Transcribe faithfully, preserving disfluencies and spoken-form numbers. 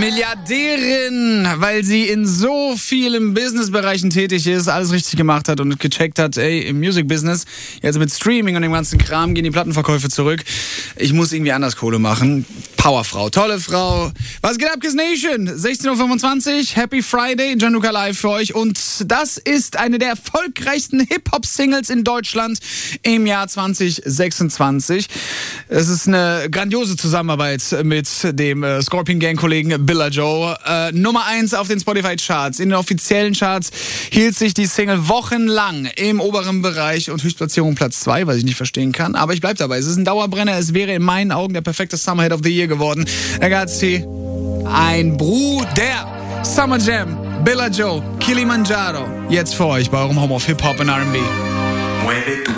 Milliardärin, weil sie in so vielen Businessbereichen tätig ist, alles richtig gemacht hat und gecheckt hat, ey, im Music-Business, jetzt mit Streaming und dem ganzen Kram gehen die Plattenverkäufe zurück. Ich muss irgendwie anders Kohle machen. Powerfrau, tolle Frau. Was geht ab, Kiss Nation? sechzehn Uhr fünfundzwanzig, Happy Friday, Gianluca live für euch. Und das ist eine der erfolgreichsten Hip-Hop-Singles in Deutschland im Jahr zwanzig sechsundzwanzig. Es ist eine grandiose Zusammenarbeit mit dem äh, Scorpion Gang-Kollegen Billa Joe. Äh, Nummer eins auf den Spotify-Charts. In den offiziellen Charts hielt sich die Single wochenlang im oberen Bereich und Höchstplatzierung Platz zwei, was ich nicht verstehen kann. Aber ich bleib dabei. Es ist ein Dauerbrenner. Es wäre in meinen Augen der perfekte Summer Hit of the Year geworden. Ragazzi, ein Bruder. Summer Jam, Billa Joe, Kilimanjaro. Jetzt für euch bei eurem Home of Hip-Hop und R and B.